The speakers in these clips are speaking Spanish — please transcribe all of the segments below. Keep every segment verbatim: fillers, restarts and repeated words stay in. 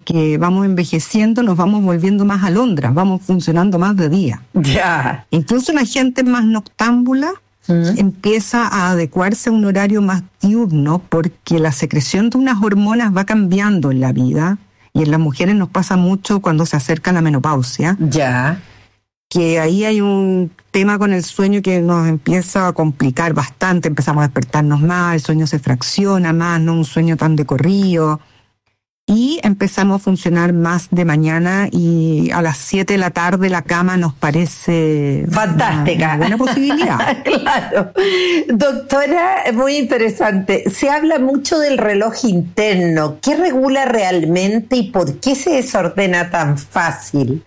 que vamos envejeciendo, nos vamos volviendo más alondras, vamos funcionando más de día. Ya. Incluso la gente más noctámbula mm. empieza a adecuarse a un horario más diurno porque la secreción de unas hormonas va cambiando en la vida, y en las mujeres nos pasa mucho cuando se acerca la menopausia. Ya. Que ahí hay un tema con el sueño que nos empieza a complicar bastante, empezamos a despertarnos más, el sueño se fracciona más, no un sueño tan de corrido, y empezamos a funcionar más de mañana, y a las siete de la tarde la cama nos parece fantástica, una, una buena posibilidad. Claro. Doctora, muy interesante. Se habla mucho del reloj interno. ¿Qué regula realmente y por qué se desordena tan fácil?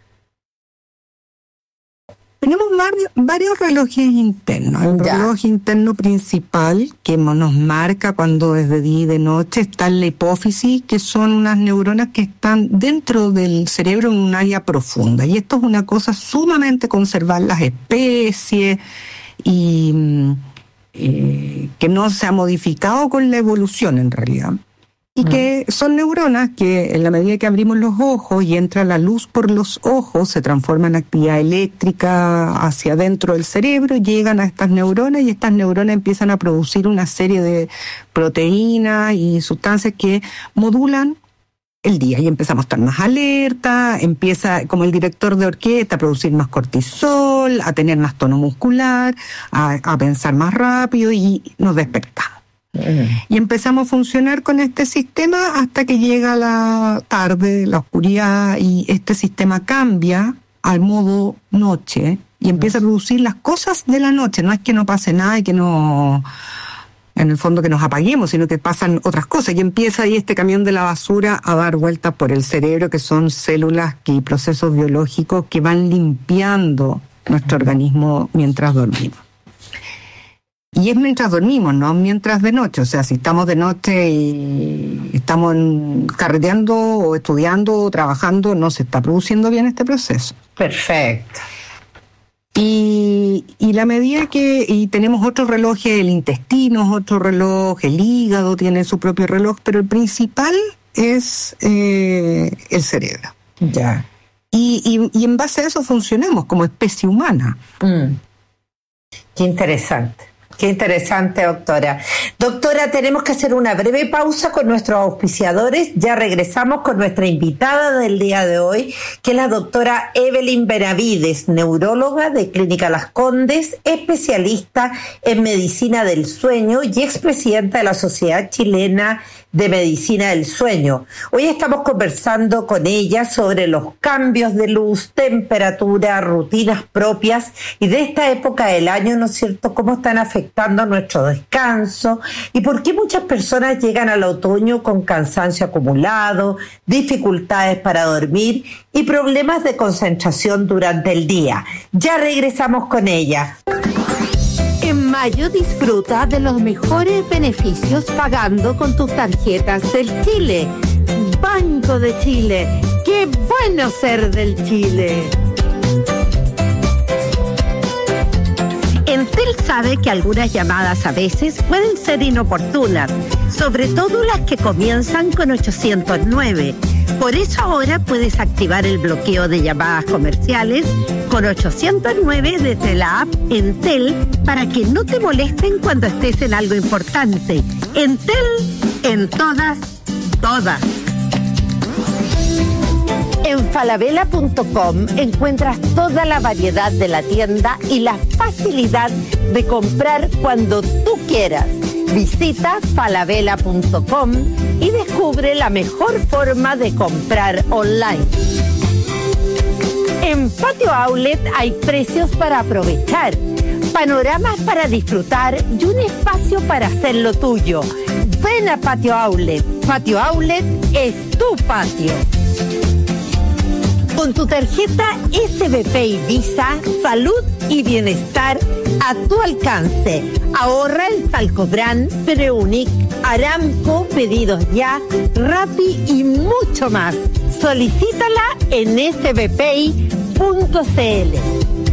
Tenemos varios, varios relojes internos. El ya. reloj interno principal, que nos marca cuando es de día y de noche, está en la hipófisis, que son unas neuronas que están dentro del cerebro en un área profunda. Y esto es una cosa sumamente conservar las especies y eh, que no se ha modificado con la evolución en realidad. Y que son neuronas que en la medida que abrimos los ojos y entra la luz por los ojos, se transforman en actividad eléctrica hacia adentro del cerebro, llegan a estas neuronas y estas neuronas empiezan a producir una serie de proteínas y sustancias que modulan el día, y empezamos a estar más alerta, empieza como el director de orquesta a producir más cortisol, a tener más tono muscular, a, a pensar más rápido, y nos despertamos. Y empezamos a funcionar con este sistema hasta que llega la tarde, la oscuridad, y este sistema cambia al modo noche y empieza a producir las cosas de la noche. No es que no pase nada y que no, en el fondo, que nos apaguemos, sino que pasan otras cosas, y empieza ahí este camión de la basura a dar vueltas por el cerebro, que son células y procesos biológicos que van limpiando nuestro organismo mientras dormimos. Y es mientras dormimos, no mientras de noche. O sea, si estamos de noche y estamos carreteando o estudiando o trabajando, no se está produciendo bien este proceso. Perfecto. Y, y la medida que... Y tenemos otro reloj, el intestino, otro reloj, el hígado tiene su propio reloj, pero el principal es eh, el cerebro. Ya. Y, y, y en base a eso funcionamos como especie humana. Mm. Qué interesante. Qué interesante, doctora. Doctora, tenemos que hacer una breve pausa con nuestros auspiciadores. Ya regresamos con nuestra invitada del día de hoy, que es la doctora Evelyn Benavides, neuróloga de Clínica Las Condes, especialista en medicina del sueño y expresidenta de la Sociedad Chilena de Medicina del Sueño. Hoy estamos conversando con ella sobre los cambios de luz, temperatura, rutinas propias y de esta época del año, ¿no es cierto?, cómo están afectando nuestro descanso y por qué muchas personas llegan al otoño con cansancio acumulado, dificultades para dormir y problemas de concentración durante el día. Ya regresamos con ella. En mayo disfruta de los mejores beneficios pagando con tus tarjetas del Chile. Banco de Chile, qué bueno ser del Chile. Entel sabe que algunas llamadas a veces pueden ser inoportunas, sobre todo las que comienzan con ochocientos nueve. Por eso ahora puedes activar el bloqueo de llamadas comerciales con ochocientos nueve desde la app Entel para que no te molesten cuando estés en algo importante. Entel, en todas, todas. En falabella punto com encuentras toda la variedad de la tienda y la facilidad de comprar cuando tú quieras. Visita falabella punto com y descubre la mejor forma de comprar online. En Patio Outlet hay precios para aprovechar, panoramas para disfrutar y un espacio para hacer lo tuyo. Ven a Patio Outlet. Patio Outlet es tu patio. Con tu tarjeta S B P y Visa, salud y bienestar a tu alcance. Ahorra en Salcobrand, Preunic, Aramco, Pedidos Ya, Rappi y mucho más. Solicítala en s b p i punto c l.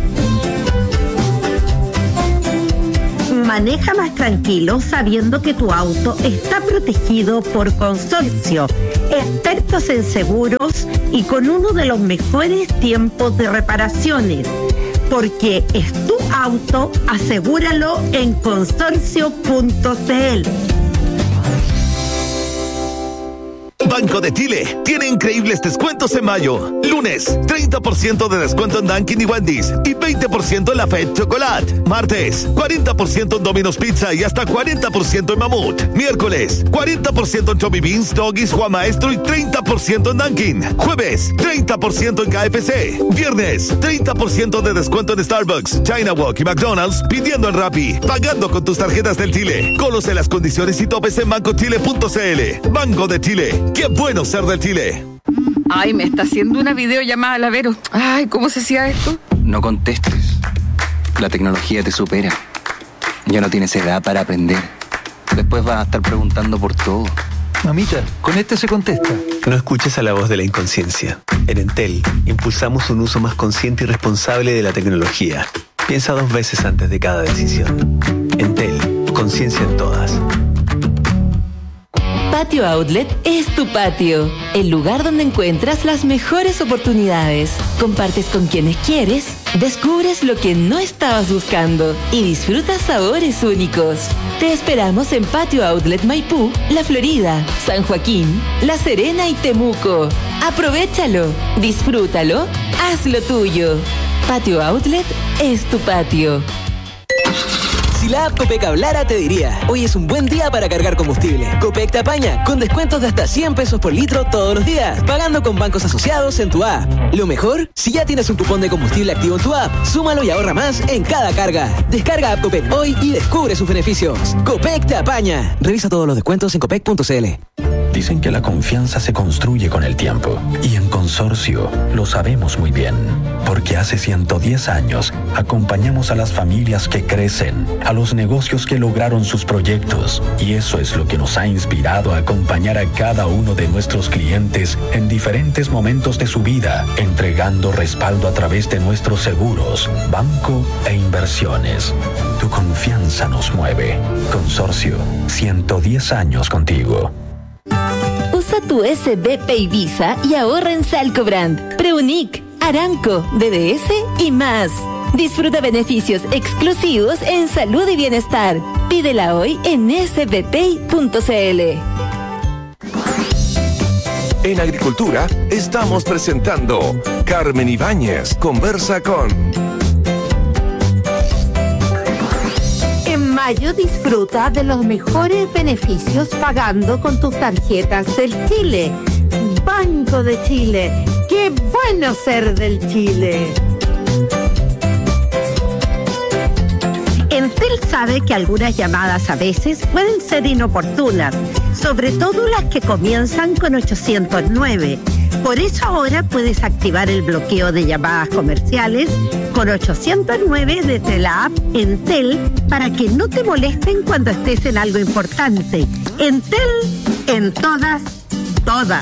Maneja más tranquilo sabiendo que tu auto está protegido por Consorcio, expertos en seguros y con uno de los mejores tiempos de reparaciones. Porque es tu auto, asegúralo en consorcio punto c l. Banco de Chile tiene increíbles descuentos en mayo. Lunes, treinta por ciento de descuento en Dunkin' y Wendy's y veinte por ciento en la Fed Chocolate. Martes, cuarenta por ciento en Domino's Pizza y hasta cuarenta por ciento en Mamut. Miércoles, cuarenta por ciento en Chubby Beans, Doggies, Juan Maestro y treinta por ciento en Dunkin'. Jueves, treinta por ciento en K F C. Viernes, treinta por ciento de descuento en Starbucks, China Walk y McDonald's pidiendo en Rappi, pagando con tus tarjetas del Chile. Conoce las condiciones y topes en banco chile punto c l. Banco de Chile. ¡Qué bueno ser del Chile! Ay, me está haciendo una videollamada la Vero. Ay, ¿cómo se hacía esto? No contestes. La tecnología te supera. Ya no tienes edad para aprender. Después vas a estar preguntando por todo. Mamita, con este se contesta. No escuches a la voz de la inconsciencia. En Entel, impulsamos un uso más consciente y responsable de la tecnología. Piensa dos veces antes de cada decisión. Entel, conciencia en todas. Patio Outlet es tu patio, el lugar donde encuentras las mejores oportunidades. Compartes con quienes quieres, descubres lo que no estabas buscando y disfrutas sabores únicos. Te esperamos en Patio Outlet Maipú, La Florida, San Joaquín, La Serena y Temuco. Aprovéchalo, disfrútalo, hazlo tuyo. Patio Outlet es tu patio. Si la app Copec hablara, te diría: hoy es un buen día para cargar combustible. Copec te apaña, con descuentos de hasta cien pesos por litro todos los días, pagando con bancos asociados en tu app. Lo mejor, si ya tienes un cupón de combustible activo en tu app, súmalo y ahorra más en cada carga. Descarga app Copec hoy y descubre sus beneficios. Copec te apaña. Revisa todos los descuentos en copec punto c l. Dicen que la confianza se construye con el tiempo, y en Consorcio lo sabemos muy bien, porque hace ciento diez años acompañamos a las familias que crecen, a los negocios que lograron sus proyectos, y eso es lo que nos ha inspirado a acompañar a cada uno de nuestros clientes en diferentes momentos de su vida, entregando respaldo a través de nuestros seguros, banco e inversiones. Tu confianza nos mueve. Consorcio, ciento diez años contigo. Usa tu S B P y Visa y ahorra en Salcobrand, Preunic, Aranco, D D S y más. Disfruta beneficios exclusivos en salud y bienestar. Pídela hoy en s b p y punto c l. En Agricultura estamos presentando Carmen Ibáñez conversa con... En mayo disfruta de los mejores beneficios pagando con tus tarjetas del Chile. Banco de Chile. ¡Qué bueno ser del Chile! Entel sabe que algunas llamadas a veces pueden ser inoportunas, sobre todo las que comienzan con ochocientos nueve. Por eso ahora puedes activar el bloqueo de llamadas comerciales con ochocientos nueve desde la app Entel para que no te molesten cuando estés en algo importante. Entel, en todas, todas.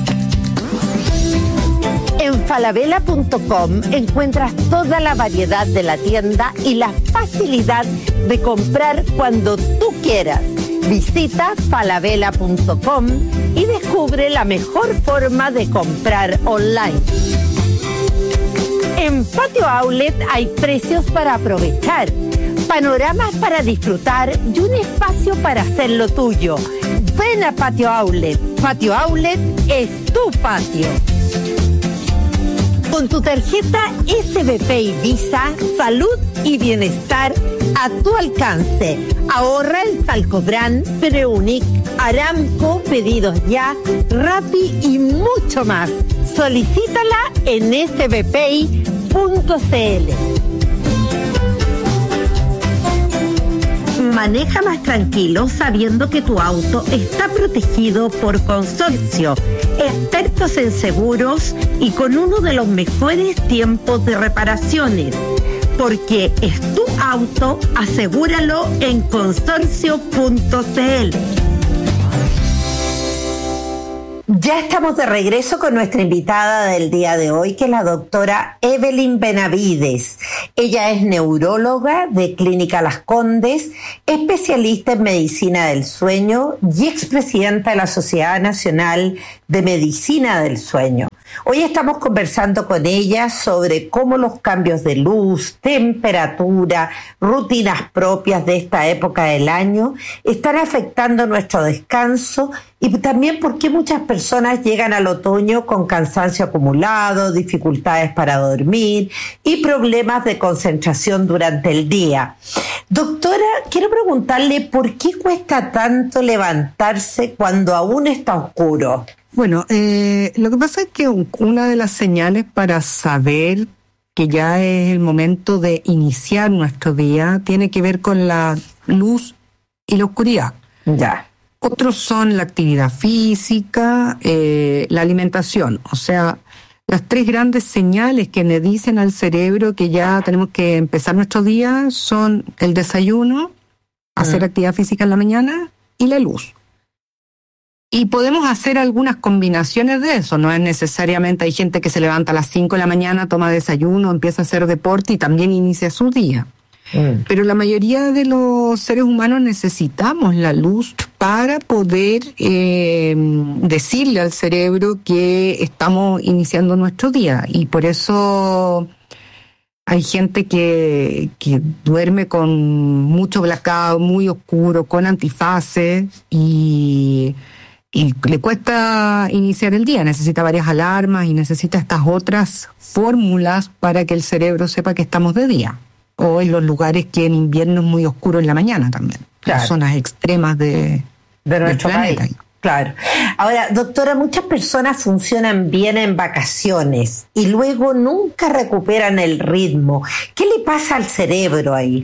En falabella punto com encuentras toda la variedad de la tienda y la facilidad de comprar cuando tú quieras. Visita falabella punto com y descubre la mejor forma de comprar online. En Patio Outlet hay precios para aprovechar, panoramas para disfrutar y un espacio para hacer lo tuyo. Ven a Patio Outlet. Patio Outlet es tu patio. Con tu tarjeta S B P y Visa, salud y bienestar a tu alcance. Ahorra en Salcobrand, Preunic, Aramco, Pedidos Ya, Rappi y mucho más. Solicítala en s b p i punto c l. Maneja más tranquilo sabiendo que tu auto está protegido por Consorcio, expertos en seguros y con uno de los mejores tiempos de reparaciones. Porque es tu auto, asegúralo en consorcio punto c l. Ya estamos de regreso con nuestra invitada del día de hoy, que es la doctora Evelyn Benavides. Ella es neuróloga de Clínica Las Condes, especialista en medicina del sueño y expresidenta de la Sociedad Nacional de Medicina del Sueño. Hoy estamos conversando con ella sobre cómo los cambios de luz, temperatura, rutinas propias de esta época del año están afectando nuestro descanso y también por qué muchas personas llegan al otoño con cansancio acumulado, dificultades para dormir y problemas de concentración durante el día. Doctora, quiero preguntarle por qué cuesta tanto levantarse cuando aún está oscuro. Bueno, eh, lo que pasa es que una de las señales para saber que ya es el momento de iniciar nuestro día tiene que ver con la luz y la oscuridad. Ya. Otros son la actividad física, eh, la alimentación. O sea, las tres grandes señales que le dicen al cerebro que ya tenemos que empezar nuestro día son el desayuno, hacer actividad física en la mañana y la luz. Y podemos hacer algunas combinaciones de eso, no es necesariamente, hay gente que se levanta a las cinco de la mañana, toma desayuno, empieza a hacer deporte y también inicia su día. Mm. Pero la mayoría de los seres humanos necesitamos la luz para poder eh, decirle al cerebro que estamos iniciando nuestro día. Y por eso hay gente que, que duerme con mucho blackout, muy oscuro, con antifaces y... y le cuesta iniciar el día, necesita varias alarmas y necesita estas otras fórmulas para que el cerebro sepa que estamos de día. O en los lugares que en invierno es muy oscuro en la mañana también, claro. Las zonas extremas de, de nuestro del planeta. país. Claro. Ahora, doctora, muchas personas funcionan bien en vacaciones y luego nunca recuperan el ritmo. ¿Qué le pasa al cerebro ahí?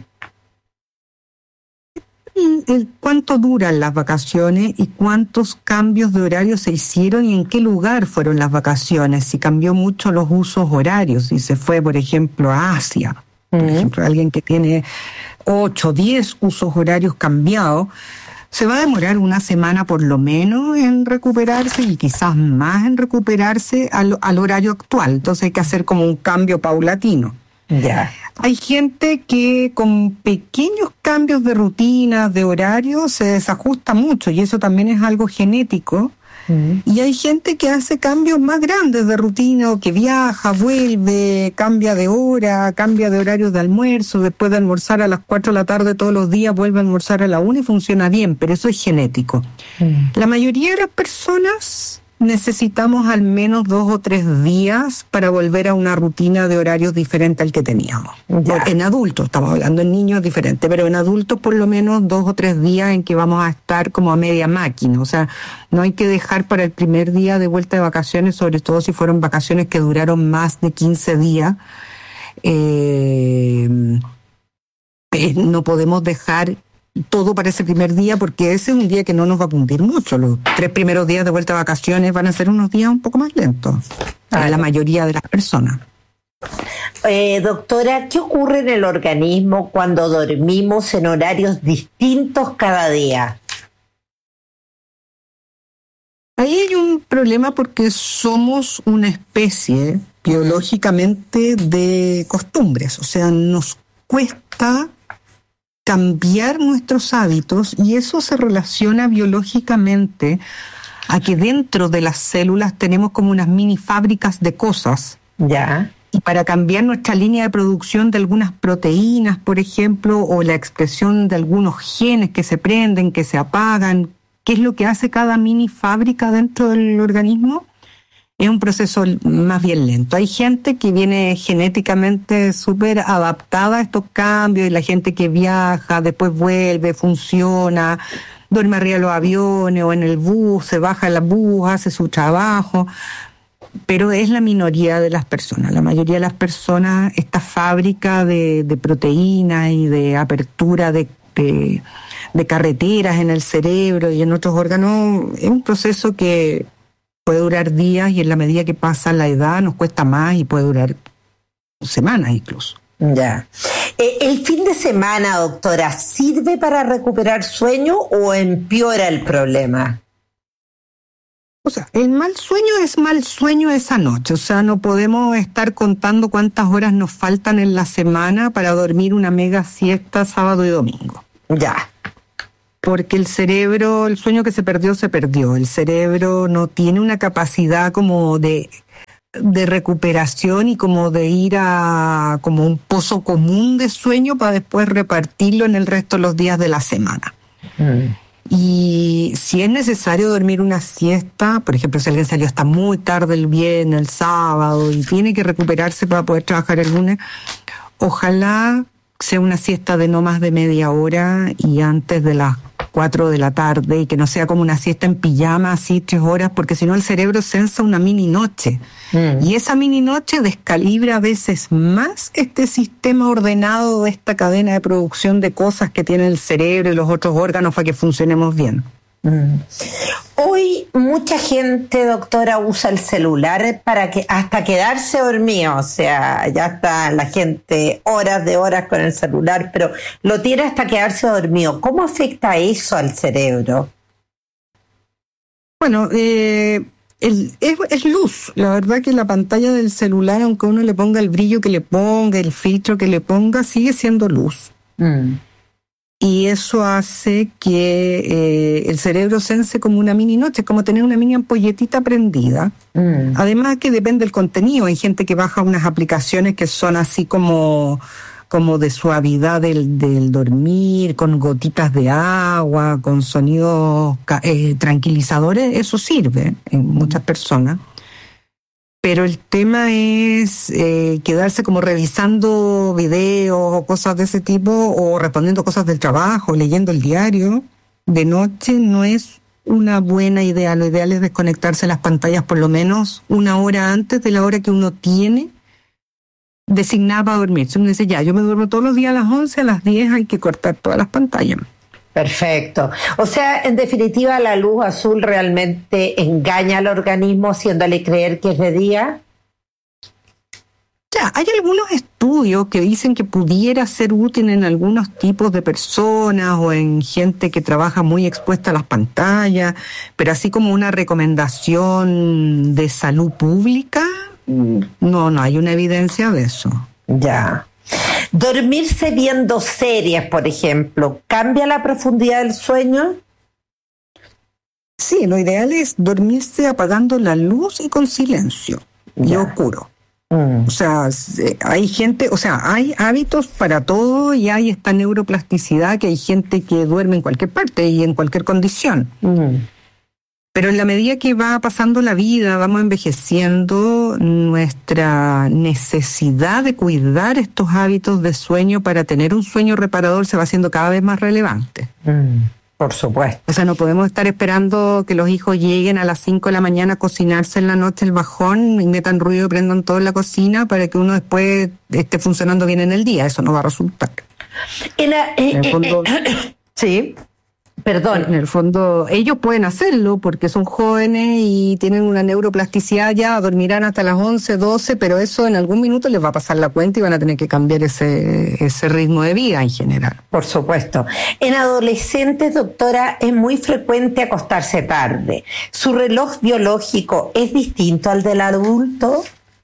El cuánto duran las vacaciones y cuántos cambios de horario se hicieron y en qué lugar fueron las vacaciones, si cambió mucho los usos horarios, si se fue, por ejemplo, a Asia, por uh-huh. ejemplo, alguien que tiene ocho, diez usos horarios cambiados, se va a demorar una semana por lo menos en recuperarse y quizás más en recuperarse al, al horario actual, entonces hay que hacer como un cambio paulatino. Ya. Hay gente que con pequeños cambios de rutina, de horario, se desajusta mucho y eso también es algo genético. Mm. Y hay gente que hace cambios más grandes de rutina, o que viaja, vuelve, cambia de hora, cambia de horario de almuerzo, después de almorzar a las cuatro de la tarde todos los días, vuelve a almorzar a la una y funciona bien, pero eso es genético. Mm. La mayoría de las personas necesitamos al menos dos o tres días para volver a una rutina de horarios diferente al que teníamos. Ya. En adultos, estamos hablando, en niños diferente, pero en adultos por lo menos dos o tres días en que vamos a estar como a media máquina. O sea, no hay que dejar para el primer día de vuelta de vacaciones, sobre todo si fueron vacaciones que duraron más de quince días. Eh, eh, no podemos dejar todo para ese primer día, porque ese es un día que no nos va a cundir mucho. Los tres primeros días de vuelta de vacaciones van a ser unos días un poco más lentos para la mayoría de las personas. Eh, doctora, ¿qué ocurre en el organismo cuando dormimos en horarios distintos cada día? Ahí hay un problema porque somos una especie biológicamente de costumbres, o sea, nos cuesta cambiar nuestros hábitos y eso se relaciona biológicamente a que dentro de las células tenemos como unas mini fábricas de cosas. Ya. Y para cambiar nuestra línea de producción de algunas proteínas, por ejemplo, o la expresión de algunos genes que se prenden, que se apagan, ¿qué es lo que hace cada mini fábrica dentro del organismo? Es un proceso más bien lento. Hay gente que viene genéticamente súper adaptada a estos cambios y la gente que viaja, después vuelve, funciona, duerme arriba de los aviones o en el bus, se baja del bus, hace su trabajo, pero es la minoría de las personas. La mayoría de las personas, esta fábrica de, de proteínas y de apertura de, de, de carreteras en el cerebro y en otros órganos, es un proceso que puede durar días y en la medida que pasa la edad nos cuesta más y puede durar semanas incluso. Ya. Eh, ¿El fin de semana, doctora, sirve para recuperar sueño o empeora el problema? O sea, el mal sueño es mal sueño esa noche. O sea, no podemos estar contando cuántas horas nos faltan en la semana para dormir una mega siesta sábado y domingo. Ya. Porque el cerebro, el sueño que se perdió, se perdió. El cerebro no tiene una capacidad como de, de recuperación y como de ir a como un pozo común de sueño para después repartirlo en el resto de los días de la semana. Mm. Y si es necesario dormir una siesta, por ejemplo, si alguien salió hasta muy tarde el viernes, el sábado, y tiene que recuperarse para poder trabajar el lunes, ojalá sea una siesta de no más de media hora y antes de las cuatro de la tarde, y que no sea como una siesta en pijama, así tres horas, porque si no el cerebro sensa una mini noche. Mm. Y esa mini noche descalibra a veces más este sistema ordenado de esta cadena de producción de cosas que tiene el cerebro y los otros órganos para que funcionemos bien. Mm. Hoy mucha gente, doctora, usa el celular para que hasta quedarse dormido, o sea, ya está la gente horas de horas con el celular, pero lo tiene hasta quedarse dormido. ¿Cómo afecta eso al cerebro? Bueno, eh, el, es, es luz. La verdad que la pantalla del celular, aunque uno le ponga el brillo que le ponga, el filtro que le ponga, sigue siendo luz. Mm. Y eso hace que eh, el cerebro sense como una mini noche, como tener una mini ampolletita prendida. Mm. Además que depende del contenido. Hay gente que baja unas aplicaciones que son así como, como de suavidad del, del dormir, con gotitas de agua, con sonidos eh, tranquilizadores. Eso sirve en muchas personas. Pero el tema es eh, quedarse como revisando videos o cosas de ese tipo, o respondiendo cosas del trabajo, leyendo el diario de noche, no es una buena idea. Lo ideal es desconectarse de las pantallas por lo menos una hora antes de la hora que uno tiene designada para dormir. Si uno dice, ya, yo me duermo todos los días a las once, a las diez hay que cortar todas las pantallas. Perfecto. O sea, en definitiva, la luz azul realmente engaña al organismo haciéndole creer que es de día. Ya, hay algunos estudios que dicen que pudiera ser útil en algunos tipos de personas o en gente que trabaja muy expuesta a las pantallas, pero así como una recomendación de salud pública, no, no hay una evidencia de eso. Ya. ¿Dormirse viendo series, por ejemplo, cambia la profundidad del sueño? Sí, lo ideal es dormirse apagando la luz y con silencio y ya. Oscuro. Mm. O sea, hay gente, o sea, hay hábitos para todo y hay esta neuroplasticidad que hay gente que duerme en cualquier parte y en cualquier condición. Mm. Pero en la medida que va pasando la vida, vamos envejeciendo, nuestra necesidad de cuidar estos hábitos de sueño para tener un sueño reparador se va haciendo cada vez más relevante. Mm, por supuesto. O sea, no podemos estar esperando que los hijos lleguen a las cinco de la mañana a cocinarse en la noche el bajón y metan ruido y prendan todo en la cocina para que uno después esté funcionando bien en el día. Eso no va a resultar. En, la, eh, en el fondo... Eh, eh, sí. Perdón. En el fondo, ellos pueden hacerlo porque son jóvenes y tienen una neuroplasticidad ya, dormirán hasta las once, doce, pero eso en algún minuto les va a pasar la cuenta y van a tener que cambiar ese, ese ritmo de vida en general. Por supuesto. En adolescentes, doctora, es muy frecuente acostarse tarde. ¿Su reloj biológico es distinto al del adulto?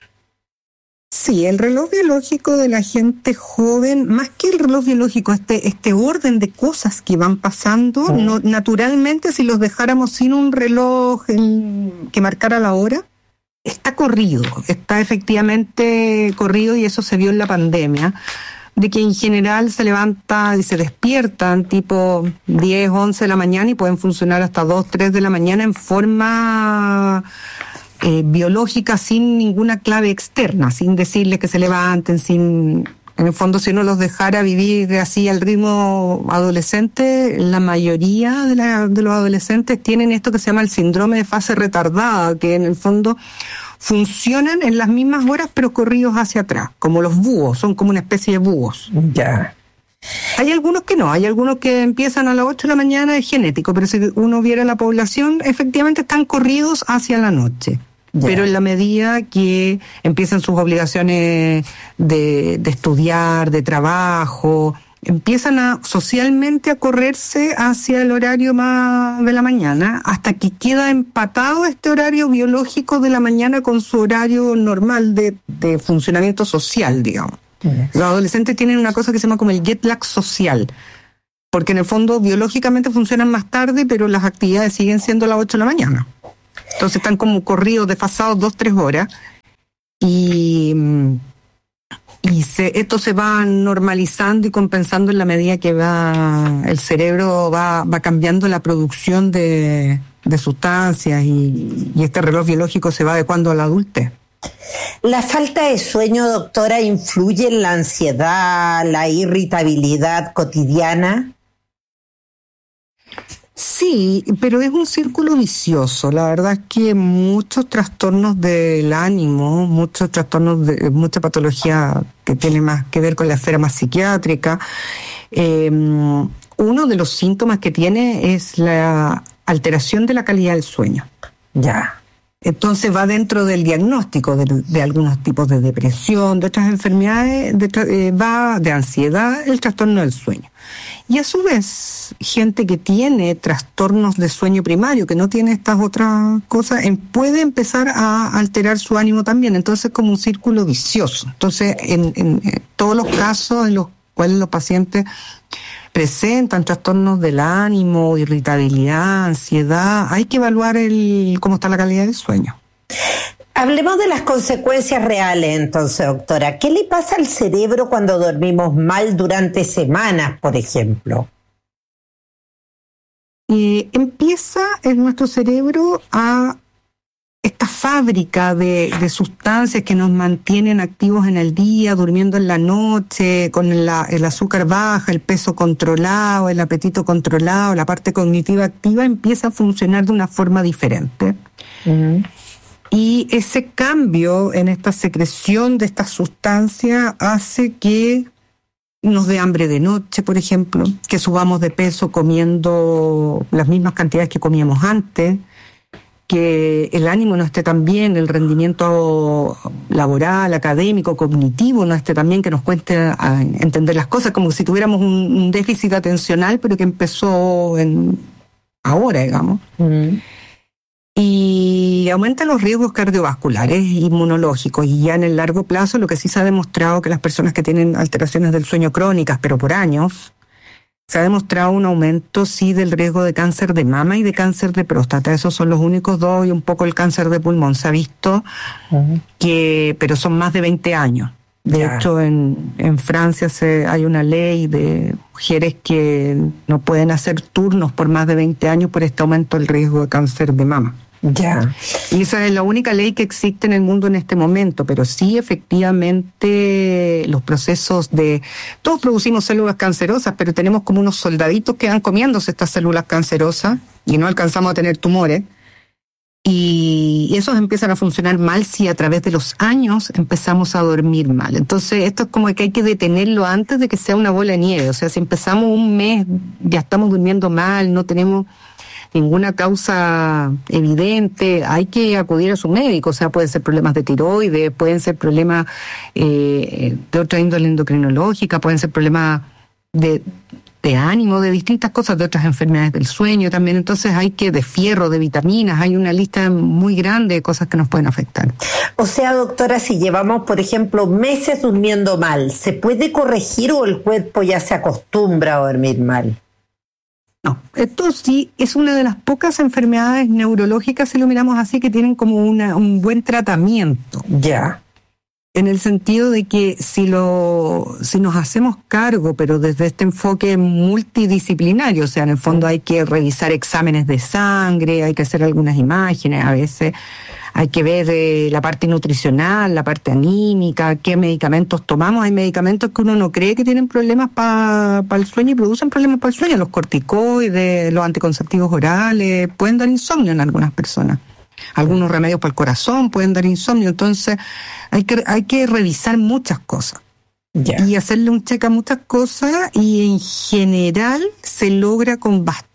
Sí, el reloj biológico de la gente joven, más que el reloj biológico, este este orden de cosas que van pasando, mm. no, naturalmente si los dejáramos sin un reloj en, que marcara la hora, está corrido, está efectivamente corrido y eso se vio en la pandemia, de que en general se levanta y se despiertan tipo diez, once de la mañana y pueden funcionar hasta dos, tres de la mañana en forma... Eh, biológica sin ninguna clave externa, sin decirles que se levanten, sin, en el fondo si uno los dejara vivir así al ritmo adolescente, la mayoría de, la, de los adolescentes tienen esto que se llama el síndrome de fase retardada, que en el fondo funcionan en las mismas horas pero corridos hacia atrás, como los búhos, son como una especie de búhos. Ya. Hay algunos que no, hay algunos que empiezan a las ocho de la mañana, es genético, pero si uno viera la población, efectivamente están corridos hacia la noche. Yeah. Pero en la medida que empiezan sus obligaciones de, de estudiar, de trabajo, empiezan a socialmente a correrse hacia el horario más de la mañana, hasta que queda empatado este horario biológico de la mañana con su horario normal de, de funcionamiento social, digamos. Yes. Los adolescentes tienen una cosa que se llama como el jet lag social, porque en el fondo biológicamente funcionan más tarde, pero las actividades siguen siendo a las ocho de la mañana. Entonces están como corridos, desfasados dos, tres horas, y... Y se, esto se va normalizando y compensando en la medida que va el cerebro va, va cambiando la producción de, de sustancias y, y este reloj biológico se va adecuando a la adultez. ¿La falta de sueño, doctora, influye en la ansiedad, la irritabilidad cotidiana? Sí, pero es un círculo vicioso. La verdad es que muchos trastornos del ánimo, muchos trastornos de mucha patología que tiene más que ver con la esfera más psiquiátrica, eh, uno de los síntomas que tiene es la alteración de la calidad del sueño. Ya. Entonces va dentro del diagnóstico de, de algunos tipos de depresión, de otras enfermedades, de, eh, va de ansiedad, el trastorno del sueño. Y a su vez, gente que tiene trastornos de sueño primario, que no tiene estas otras cosas, en, puede empezar a alterar su ánimo también. Entonces es como un círculo vicioso. Entonces, en, en, en todos los casos en los cuales los pacientes presentan trastornos del ánimo, irritabilidad, ansiedad, hay que evaluar el cómo está la calidad del sueño. Hablemos de las consecuencias reales entonces, doctora. ¿Qué le pasa al cerebro cuando dormimos mal durante semanas, por ejemplo? Eh, empieza en nuestro cerebro a esta fábrica de, de sustancias que nos mantienen activos en el día, durmiendo en la noche, con la, el azúcar baja, el peso controlado, el apetito controlado, la parte cognitiva activa, empieza a funcionar de una forma diferente. Uh-huh. Y ese cambio en esta secreción de esta sustancia hace que nos dé hambre de noche, por ejemplo, que subamos de peso comiendo las mismas cantidades que comíamos antes, que el ánimo no esté tan bien, el rendimiento laboral, académico, cognitivo no esté tan bien, que nos cueste a entender las cosas, como si tuviéramos un, un déficit atencional, pero que empezó en ahora, digamos. Mm. Y aumenta los riesgos cardiovasculares, inmunológicos, y ya en el largo plazo lo que sí se ha demostrado que las personas que tienen alteraciones del sueño crónicas, pero por años, se ha demostrado un aumento, sí, del riesgo de cáncer de mama y de cáncer de próstata. Esos son los únicos dos, y un poco el cáncer de pulmón. Se ha visto uh-huh. que, pero son más de veinte años. De ya. hecho, en, en Francia se, hay una ley de mujeres que no pueden hacer turnos por más de veinte años por este aumento del riesgo de cáncer de mama. Ya. Y esa es la única ley que existe en el mundo en este momento, pero sí, efectivamente, los procesos de... Todos producimos células cancerosas, pero tenemos como unos soldaditos que van comiéndose estas células cancerosas y no alcanzamos a tener tumores. Y esos empiezan a funcionar mal si a través de los años empezamos a dormir mal. Entonces esto es como que hay que detenerlo antes de que sea una bola de nieve. O sea, si empezamos un mes, ya estamos durmiendo mal, no tenemos ninguna causa evidente, hay que acudir a su médico. O sea, pueden ser problemas de tiroides, pueden ser problemas eh, de otra índole endocrinológica, pueden ser problemas de... de ánimo, de distintas cosas, de otras enfermedades del sueño también. Entonces hay que, de fierro, de vitaminas, hay una lista muy grande de cosas que nos pueden afectar. O sea, doctora, si llevamos, por ejemplo, meses durmiendo mal, ¿se puede corregir o el cuerpo ya se acostumbra a dormir mal? No, esto sí es una de las pocas enfermedades neurológicas, si lo miramos así, que tienen como una, un buen tratamiento. Ya. En el sentido de que si lo si nos hacemos cargo, pero desde este enfoque multidisciplinario, o sea, en el fondo hay que revisar exámenes de sangre, hay que hacer algunas imágenes, a veces hay que ver eh, la parte nutricional, la parte anímica, qué medicamentos tomamos. Hay medicamentos que uno no cree que tienen problemas para pa el sueño y producen problemas para el sueño. Los corticoides, los anticonceptivos orales, pueden dar insomnio en algunas personas. Algunos remedios para el corazón pueden dar insomnio. Entonces hay que hay que revisar muchas cosas. Yeah. Y hacerle un check a muchas cosas, y en general se logra con bastante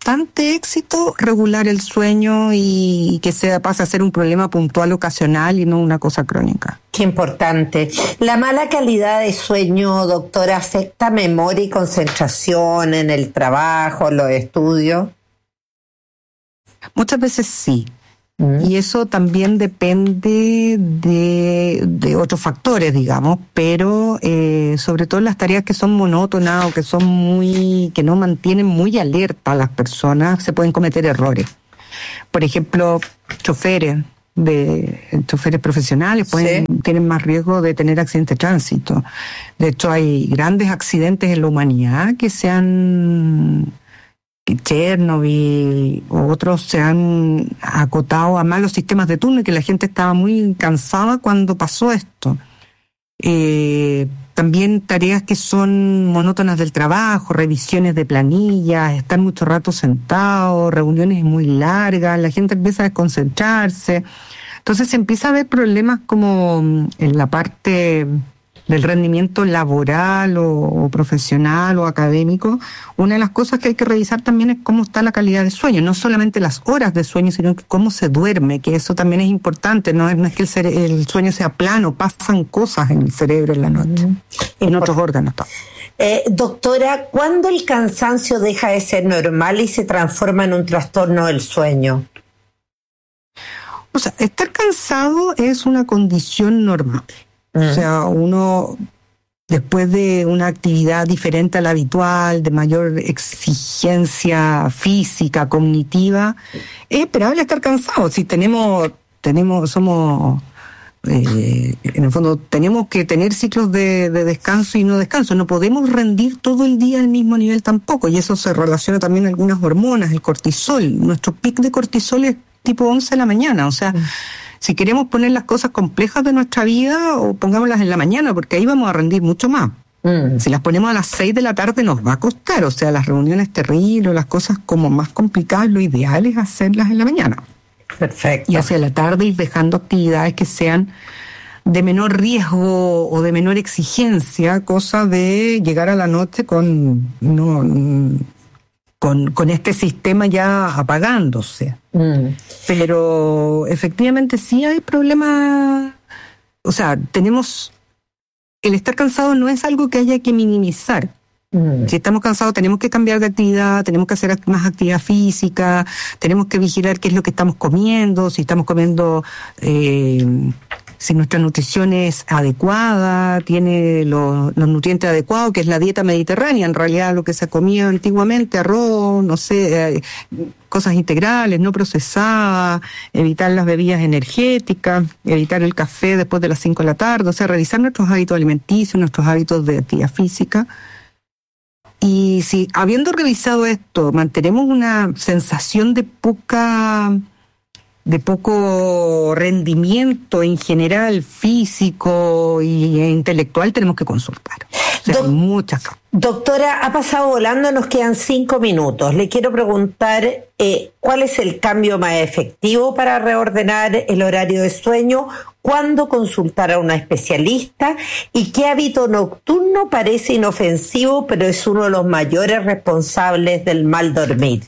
bastante éxito regular el sueño y que sea pase a ser un problema puntual ocasional y no una cosa crónica. Qué importante. ¿La mala calidad de sueño, doctora, afecta memoria y concentración en el trabajo, en los estudios? Muchas veces sí. Y eso también depende de, de otros factores, digamos, pero eh, sobre todo las tareas que son monótonas o que son muy, que no mantienen muy alerta a las personas, se pueden cometer errores. Por ejemplo, choferes, de choferes profesionales pueden, sí. tienen más riesgo de tener accidentes de tránsito. De hecho, hay grandes accidentes en la humanidad que se han... Chernobyl o otros se han acotado a malos sistemas de túnel, que la gente estaba muy cansada cuando pasó esto. Eh, también tareas que son monótonas del trabajo, revisiones de planillas, estar mucho rato sentado, reuniones muy largas, la gente empieza a desconcentrarse. Entonces se empieza a ver problemas como en la parte del rendimiento laboral o, o profesional o académico. Una de las cosas que hay que revisar también es cómo está la calidad del sueño, no solamente las horas de sueño, sino que cómo se duerme, que eso también es importante. No es, no es que el, cere- el sueño sea plano, pasan cosas en el cerebro en la noche, mm. en otros órganos. Eh, doctora, ¿cuándo el cansancio deja de ser normal y se transforma en un trastorno del sueño? O sea, estar cansado es una condición normal. O sea, uno, después de una actividad diferente a la habitual, de mayor exigencia física, cognitiva, es esperable estar cansado. Si tenemos, tenemos, somos, eh, en el fondo, tenemos que tener ciclos de, de descanso y no descanso. No podemos rendir todo el día al mismo nivel tampoco. Y eso se relaciona también a algunas hormonas, el cortisol. Nuestro pic de cortisol es tipo once de la mañana, o sea... Mm. Si queremos poner las cosas complejas de nuestra vida, o pongámoslas en la mañana, porque ahí vamos a rendir mucho más. Mm. Si las ponemos a las seis de la tarde nos va a costar, o sea, las reuniones terribles, las cosas como más complicadas, lo ideal es hacerlas en la mañana. Perfecto. Y hacia la tarde ir dejando actividades que sean de menor riesgo o de menor exigencia, cosa de llegar a la noche con... no Con, con este sistema ya apagándose. Mm. Pero efectivamente sí hay problemas, o sea, tenemos, el estar cansado no es algo que haya que minimizar. Mm. Si estamos cansados tenemos que cambiar de actividad, tenemos que hacer más actividad física, tenemos que vigilar qué es lo que estamos comiendo, si estamos comiendo... Eh, si nuestra nutrición es adecuada, tiene los, los nutrientes adecuados, que es la dieta mediterránea, en realidad lo que se comía antiguamente, arroz, no sé, eh, cosas integrales, no procesadas, evitar las bebidas energéticas, evitar el café después de las cinco de la tarde, o sea, revisar nuestros hábitos alimenticios, nuestros hábitos de actividad física. Y si, habiendo revisado esto, mantenemos una sensación de poca... de poco rendimiento en general, físico y intelectual, tenemos que consultar. O sea, Do- muchas cosas. Doctora, ha pasado volando, nos quedan cinco minutos. Le quiero preguntar eh, cuál es el cambio más efectivo para reordenar el horario de sueño, cuándo consultar a una especialista y qué hábito nocturno parece inofensivo, pero es uno de los mayores responsables del mal dormir.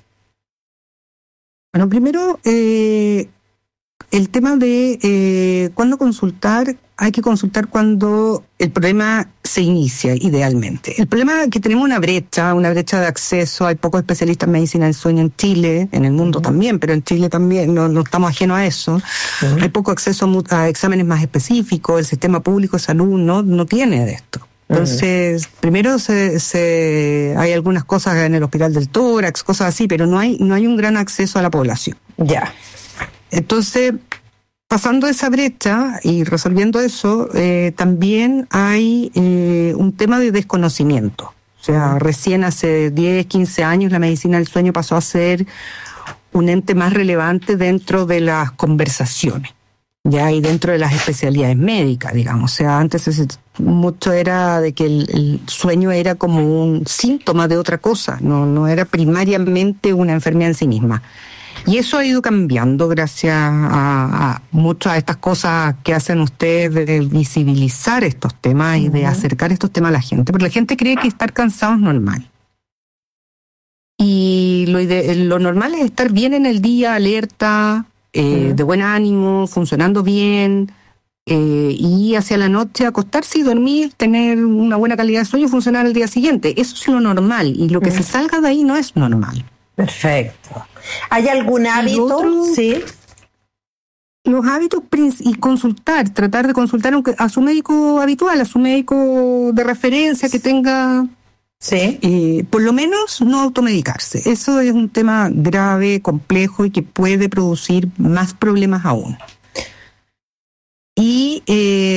Bueno, primero, eh, el tema de eh, cuándo consultar, hay que consultar cuando el problema se inicia, idealmente. El problema es que tenemos una brecha, una brecha de acceso, hay pocos especialistas en medicina del sueño en Chile, en el mundo uh-huh. también, pero en Chile también no, no estamos ajenos a eso. Uh-huh. Hay poco acceso a, a exámenes más específicos, el sistema público de salud no, no tiene de esto. Entonces, uh-huh. primero se, se, hay algunas cosas en el hospital del tórax, cosas así, pero no hay, no hay un gran acceso a la población. Ya. Yeah. Entonces, pasando esa brecha y resolviendo eso, eh, también hay eh, un tema de desconocimiento. O sea, uh-huh. recién hace diez, quince años la medicina del sueño pasó a ser un ente más relevante dentro de las conversaciones. Ya, y dentro de las especialidades médicas, digamos. O sea, antes ese, mucho era de que el, el sueño era como un síntoma de otra cosa, no, no era primariamente una enfermedad en sí misma. Y eso ha ido cambiando gracias a, a muchas de estas cosas que hacen ustedes de visibilizar estos temas y de acercar estos temas a la gente. Porque la gente cree que estar cansado es normal. Y lo, ide- lo normal es estar bien en el día, alerta, eh, uh-huh. de buen ánimo, funcionando bien, eh, y hacia la noche acostarse y dormir, tener una buena calidad de sueño y funcionar el día siguiente. Eso es lo normal, y lo que uh-huh. se salga de ahí no es normal. Perfecto. ¿Hay algún hábito? Otro, sí. Los hábitos y consultar, tratar de consultar a su médico habitual, a su médico de referencia que tenga, sí, eh, por lo menos no automedicarse. Eso es un tema grave, complejo y que puede producir más problemas aún. Y eh,